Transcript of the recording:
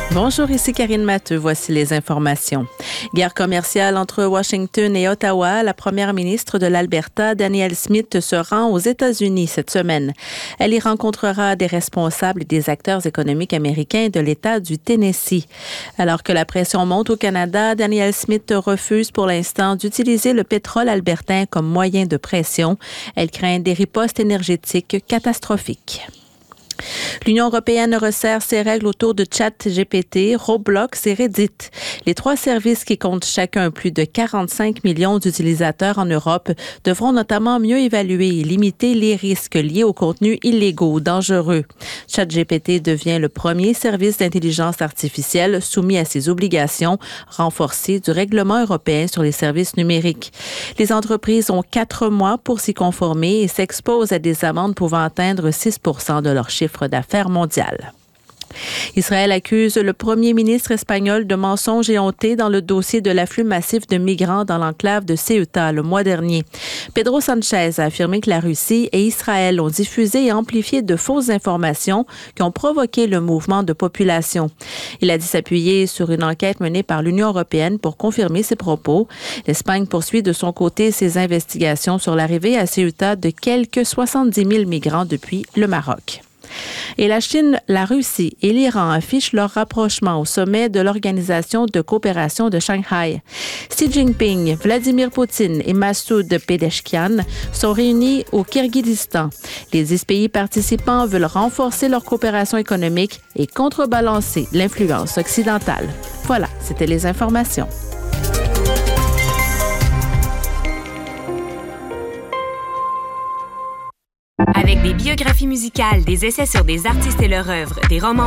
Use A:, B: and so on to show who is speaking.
A: Bonjour, ici Karine Matteux. Voici les informations. Guerre commerciale entre Washington et Ottawa. La première ministre de l'Alberta, Danielle Smith, se rend aux États-Unis cette semaine. Elle y rencontrera des responsables et des acteurs économiques américains de l'État du Tennessee. Alors que la pression monte au Canada, Danielle Smith refuse pour l'instant d'utiliser le pétrole albertain comme moyen de pression. Elle craint des ripostes énergétiques catastrophiques. L'Union européenne resserre ses règles autour de ChatGPT, Roblox et Reddit. Les trois services qui comptent chacun plus de 45 millions d'utilisateurs en Europe devront notamment mieux évaluer et limiter les risques liés aux contenus illégaux ou dangereux. ChatGPT devient le premier service d'intelligence artificielle soumis à ces obligations renforcées du règlement européen sur les services numériques. Les entreprises ont 4 mois pour s'y conformer et s'exposent à des amendes pouvant atteindre 6% de leur chiffre d'affaires mondial. Israël accuse le premier ministre espagnol de mensonges éhontés dans le dossier de l'afflux massif de migrants dans l'enclave de Ceuta le mois dernier. Pedro Sanchez a affirmé que la Russie et Israël ont diffusé et amplifié de fausses informations qui ont provoqué le mouvement de population. Il a dit s'appuyer sur une enquête menée par l'Union européenne pour confirmer ses propos. L'Espagne poursuit de son côté ses investigations sur l'arrivée à Ceuta de quelques 70 000 migrants depuis le Maroc. Et la Chine, la Russie et l'Iran affichent leur rapprochement au sommet de l'Organisation de coopération de Shanghai. Xi Jinping, Vladimir Poutine et Massoud Pezeshkian sont réunis au Kirghizistan. Les 10 pays participants veulent renforcer leur coopération économique et contrebalancer l'influence occidentale. Voilà, c'était les informations.
B: Avec des biographies musicales, des essais sur des artistes et leur œuvre, des romans